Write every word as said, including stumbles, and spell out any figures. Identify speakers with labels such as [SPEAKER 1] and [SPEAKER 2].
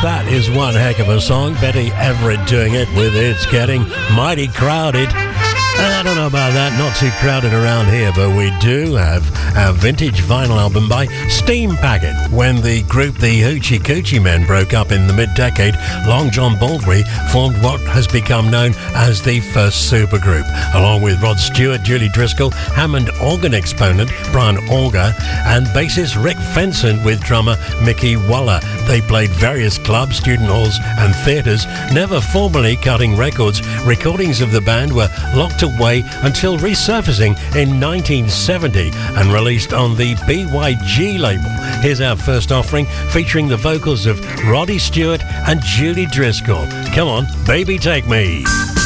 [SPEAKER 1] That is one heck of a song. Betty Everett doing it with It's Getting Mighty Crowded. I don't know about that, not too crowded around here, but we do have a vintage vinyl album by Steam Packet. When the group the Hoochie Coochie Men broke up in the mid-decade, Long John Baldry formed what has become known as the first supergroup, along with Rod Stewart, Julie Driscoll, Hammond organ exponent Brian Auger, and bassist Rick Fenson with drummer Mickey Waller. They played various clubs, student halls and theatres, never formally cutting records. Recordings of the band were locked away until resurfacing in nineteen seventy and released on the B Y G label. Here's our first offering, featuring the vocals of Roddy Stewart and Julie Driscoll. Come on, baby, take me.